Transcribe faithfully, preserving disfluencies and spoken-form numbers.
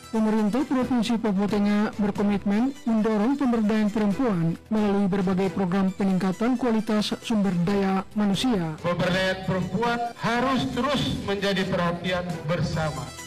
Pemerintah Provinsi Papua Tengah berkomitmen mendorong pemberdayaan perempuan melalui berbagai program peningkatan kualitas sumber daya manusia. Pemberdayaan perempuan harus terus menjadi perhatian bersama.